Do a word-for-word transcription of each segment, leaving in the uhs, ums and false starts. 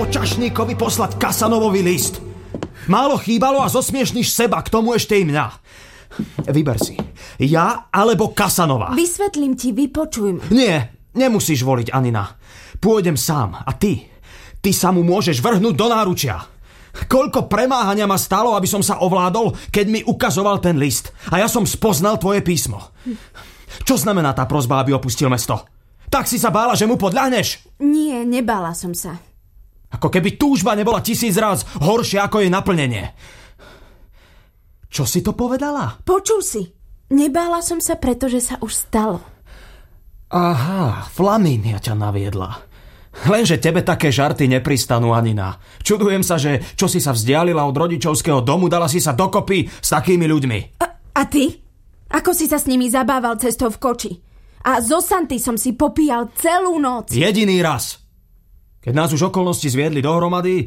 bolo čašníkovi poslať Kasanovový list. Málo chýbalo a zosmiešniš seba, k tomu ešte i mňa. Vyber si. Ja alebo Kasanova. Vysvetlím ti, vypočuj ma. Nie, nemusíš voliť, Anina. Pôjdem sám a ty, ty sa mu môžeš vrhnúť do náručia. Koľko premáhania ma stalo, aby som sa ovládol, keď mi ukazoval ten list. A ja som spoznal tvoje písmo. Čo znamená tá prosba, aby opustil mesto? Tak si sa bála, že mu podľahneš? Nie, nebála som sa. Ako keby túžba nebola tisíc ráz horšia ako jej naplnenie. Čo si to povedala? Počul si. Nebála som sa, pretože sa už stalo. Aha, Flamínia ťa naviedla. Lenže tebe také žarty nepristanú, Anina. Čudujem sa, že čo si sa vzdialila od rodičovského domu, dala si sa dokopy s takými ľuďmi. A, a ty? Ako si sa s nimi zabával cestou v koči? A zo Santy som si popíjal celú noc. Jediný raz. Keď nás už okolnosti zviedli dohromady...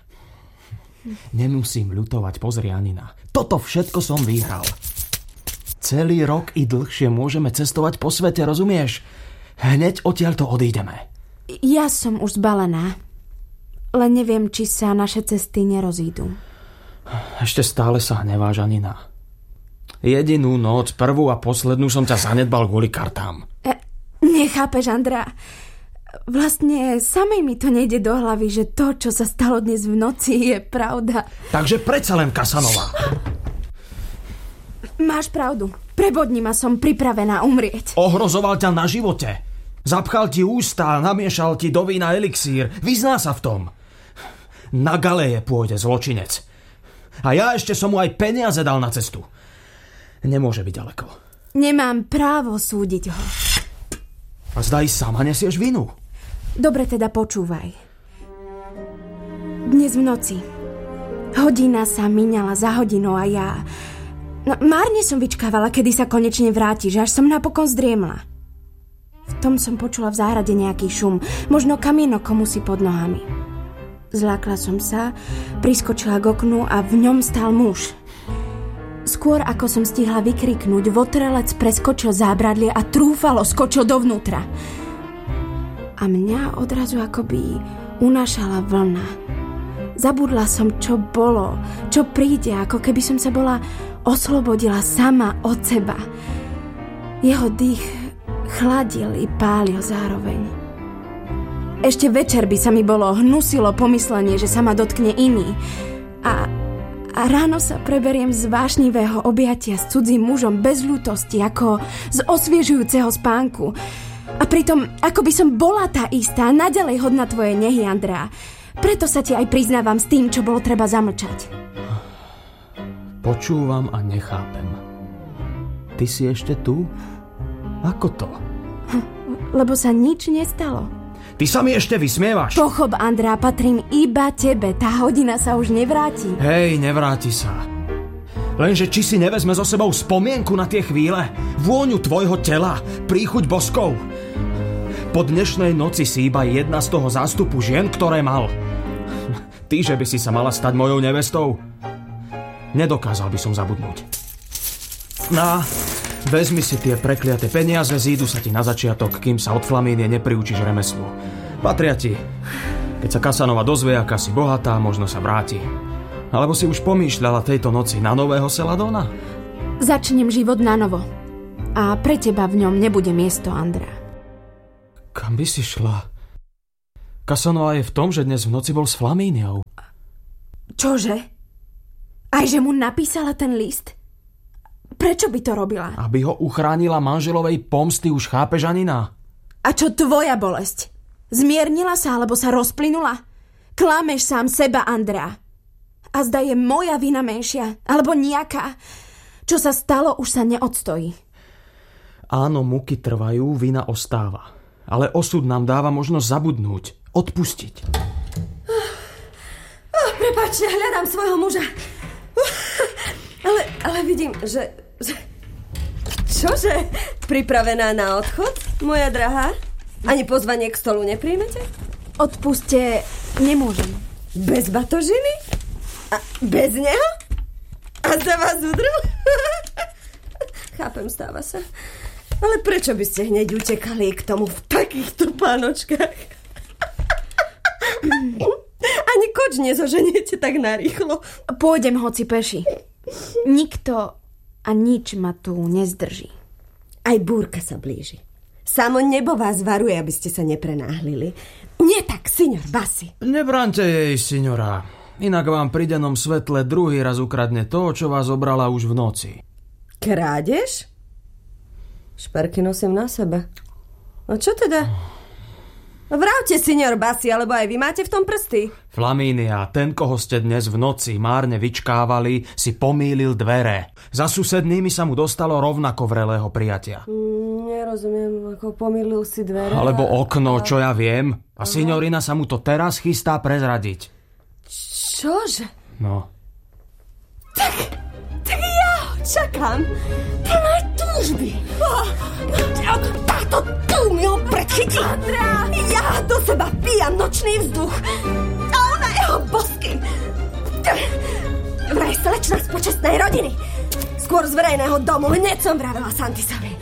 Nemusím ľutovať, pozri, Anina. Toto všetko som vyhral. Celý rok i dlhšie môžeme cestovať po svete, rozumieš? Hneď odtiaľto odídeme. Ja som už zbalená. Len neviem, či sa naše cesty nerozídu. Ešte stále sa hneváš, Anina. Jedinú noc, prvú a poslednú som ťa zanedbal kvôli kartám. E, nechápeš, Andrea. Vlastne samej mi to nejde do hlavy, že to, čo sa stalo dnes v noci, je pravda. Takže predsa len, Kasanova. Máš pravdu. Prebodni ma, som pripravená umrieť. Ohrozoval ťa na živote. Zapchal ti ústa, namiešal ti do vína elixír. Vyzná sa v tom. Na galéje pôjde zločinec. A ja ešte som mu aj peniaze dal na cestu. Nemôže byť ďaleko. Nemám právo súdiť ho. A zdaj sama nesieš vinu. Dobre, teda počúvaj. Dnes v noci. Hodina sa míňala za hodinou a ja... No, márne som vyčkávala, kedy sa konečne vrátiš, až som napokon zdriemla. V tom som počula v záhrade nejaký šum, možno kamienok komu si pod nohami. Zlákla som sa, priskočila k oknu a v ňom stál muž. Skôr ako som stihla vykriknúť, votrelec preskočil zábradlie a trúfalo skočil dovnútra. A mňa odrazu akoby unášala vlna. Zabudla som, čo bolo, čo príde, ako keby som sa bola oslobodila sama od seba. Jeho dých chladil i pálil zároveň. Ešte večer by sa mi bolo hnusilo pomyslenie, že sa ma dotkne iný. A... A ráno sa preberiem z vášnivého objatia s cudzím mužom bez ľútosti, ako z osviežujúceho spánku. A pritom, ako by som bola tá istá, naďalej hodná tvoje nehy, Andrea. Preto sa ti aj priznávam s tým, čo bolo treba zamlčať. Počúvam a nechápem. Ty si ešte tu? Ako to? Lebo sa nič nestalo. Ty sa mi ešte vysmievaš. Pochop, Andrea, patrím iba tebe. Tá hodina sa už nevráti. Hej, nevráti sa. Lenže či si nevezme so sebou spomienku na tie chvíle? Vôňu tvojho tela, príchuť boskov? Po dnešnej noci si iba jedna z toho zástupu žien, ktoré mal. Ty, že by si sa mala stať mojou nevestou? Nedokázal by som zabudnúť. No, vezmi si tie prekliaté peniaze, zídu sa ti na začiatok, kým sa od Flamínie nepriučíš remeslu. Patria ti. Keď sa Kasanova dozvie, aká si bohatá, možno sa vráti. Alebo si už pomýšľala tejto noci na nového Seladóna? Začnem život na novo. A pre teba v ňom nebude miesto, Andrea. Kam by si šla? Kasanova je v tom, že dnes v noci bol s Flamíniou. Čože? Aj že mu napísala ten list? Prečo by to robila? Aby ho uchránila manželovej pomsty, už chápeš, Anina? A čo tvoja bolesť? Zmiernila sa, alebo sa rozplynula? Klameš sám seba, Andrea. A zda je moja vina menšia, alebo nejaká. Čo sa stalo, už sa neodstojí. Áno, muky trvajú, vina ostáva. Ale osud nám dáva možnosť zabudnúť, odpustiť. Oh, oh, prepáčte, hľadám svojho muža. Uh, ale, ale vidím, že, že... Čože? Pripravená na odchod, moja drahá? Ani pozvanie k stolu nepríjmete? Odpuste, nemôžem. Bez batožiny? A bez neho? A za vás udrú? Chápem, stáva sa. Ale prečo by ste hneď utekali k tomu v takýchto pánočkách? prepač, nezoženiete tak narýchlo. Pôjdem hoci peši. Nikto a nič ma tu nezdrží. Aj búrka sa blíži. Samo nebo vás varuje, aby ste sa neprenáhlili. Nie tak, signor Bassi. Nebránte jej, signora. Inak vám pri dennom svetle druhý raz ukradne to, čo vás obrala už v noci. Krádež? Šperky nosím na sebe. No čo teda? Vravte, signor Bassi, alebo aj vy máte v tom prsty? Flamínia, ten, koho ste dnes v noci márne vyčkávali, si pomýlil dvere. Za susednými sa mu dostalo rovnako vrelého prijatia. Mm, nerozumiem, ako pomýlil si dvere. Alebo okno, čo ja viem. A signorina sa mu to teraz chystá prezradiť. Čože? No. Tak, tak ja ho čakám. Plné túžby. Oh, táto tu mi ho predchytí. Andrea, ja do seba pijam nočný vzduch. A ona jeho bosky. Vraj slečna z počestnej rodiny. Skôr z verejného domu. Hneď som vravela Santisovi.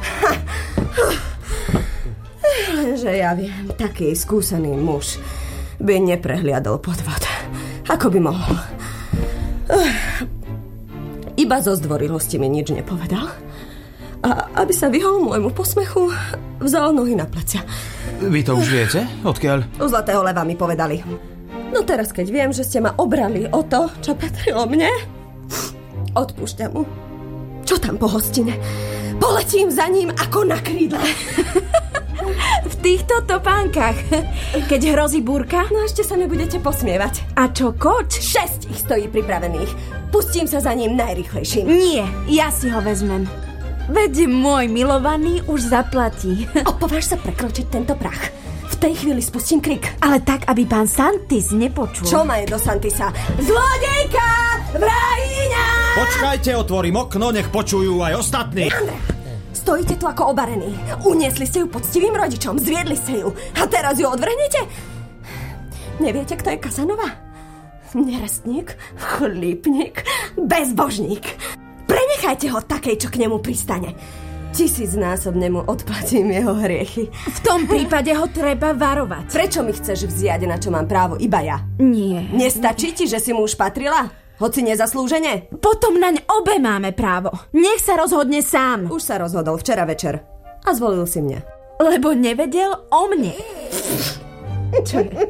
Lenže ja viem, taký skúsený muž by neprehliadol podvod. Ako by mohol? Iba zo zdvorilosti mi nič nepovedal. A aby sa vyhol môjmu posmechu, vzal nohy na plecia. Vy to už viete? Odkiaľ? U Zlatého leva mi povedali. No teraz, keď viem, že ste ma obrali o to, čo patrilo mne, odpúšťam mu. Čo tam po hostine? Poletím za ním ako na krídle. V týchto topánkach, keď hrozí búrka? No ešte sa mi budete posmievať. A čo koč? Šesť ich stojí pripravených. Pustím sa za ním najrýchlejším. Nie, ja si ho vezmem. Veď môj milovaný už zaplatí. Opováž sa prekročiť tento prach. V tej chvíli spustím krik. Ale tak, aby pán Santis nepočul. Čo má je do Santisa? Zlodejka! Vrahýňa! Počkajte, otvorím okno, nech počujú aj ostatní. Andrea, stojíte tu ako obarení. Uniesli ste ju poctivým rodičom, zviedli ste ju. A teraz ju odvrhnete? Neviete, kto je Kazanova? Nerestník, chlípnik, bezbožník. Prenechajte ho takej, čo k nemu pristane. Tisícnásobne mu odplatím jeho hriechy. V tom prípade ho treba varovať. Prečo mi chceš vziať, na čo mám právo iba ja? Nie. Nestačí ti, že si mu už patrila? Hoci nezaslúžene? Potom naň obe máme právo. Nech sa rozhodne sám. Už sa rozhodol včera večer. A zvolil si mňa. Lebo nevedel o mne. Čo je?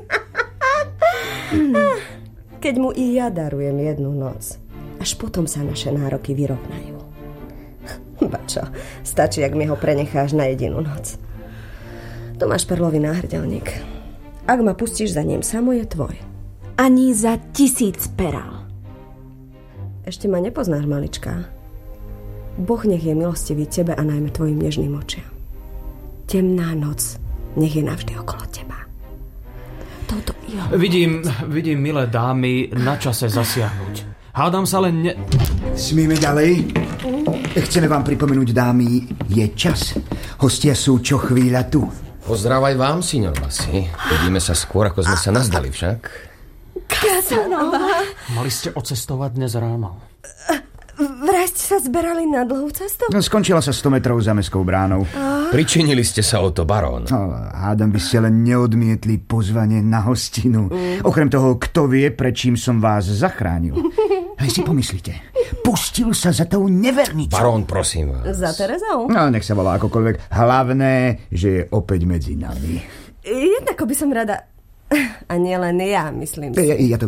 Keď mu i ja darujem jednu noc, až potom sa naše nároky vyrovnajú. Bačo, stačí, ak mi ho prenecháš na jedinú noc. To máš perlový náhrdelník. Ak ma pustíš za ním, samo je tvoj. Ani za tisíc perál. Ešte ma nepoznáš, maličká. Boh nech je milostivý tebe a najmä tvojim nežným očiam. Temná noc nech je navždy okolo teba. Toto jo. Vidím, vidím, milé dámy, na čase zasiahnuť. Hádam sa len ne... Smíme ďalej? Chceme vám pripomenúť, dámy, je čas. Hostia sú čo chvíľa tu. Pozdrav aj vám, signor Bassi. Vidíme sa skôr, ako sme sa nazdali však. Kazanova! Mali ste odcestovať dnes ráno. Vraj ste sa zberali na dlhú cestu? No, skončila sa sto metrov za mestskou bránou. Pričinili ste sa o to, barón. No, hádam by ste len neodmietli pozvanie na hostinu. Mm. Okrem toho, kto vie, prečím som vás zachránil. Aj si pomyslíte, pustil sa za tou nevernicou. Barón, prosím vás. Za Terezou? No, nech sa volá akokoľvek. Hlavné, že je opäť medzi nami. Jednako by som rada... A nie len ja, myslím si. Ja, ja to